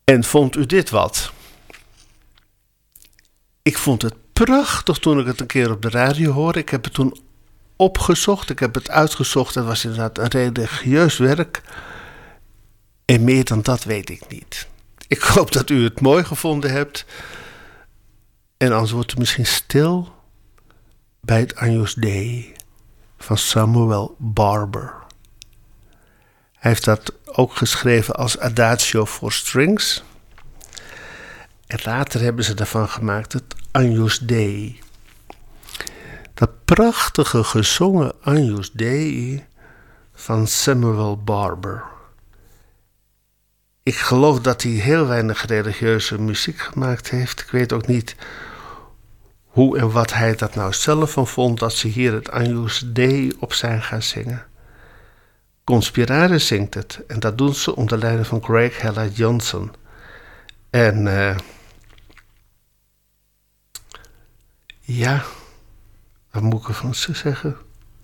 En vond u dit wat? Ik vond het prachtig toen ik het een keer op de radio hoorde. Ik heb het toen opgezocht. Ik heb het uitgezocht. Het was inderdaad een religieus werk. En meer dan dat weet ik niet. Ik hoop dat u het mooi gevonden hebt. En anders wordt u misschien stil bij het Agnus Dei van Samuel Barber. Hij heeft dat ook geschreven als Adagio for Strings. En later hebben ze daarvan gemaakt het Agnus Dei. Dat prachtige gezongen Agnus Dei van Samuel Barber. Ik geloof dat hij heel weinig religieuze muziek gemaakt heeft. Ik weet ook niet hoe en wat hij dat nou zelf van vond, dat ze hier het Agnus Dei op zijn gaan zingen. Conspirare zingt het. En dat doen ze onder leiding van Craig Hella Johnson. En ja, wat moet ik ervan zeggen?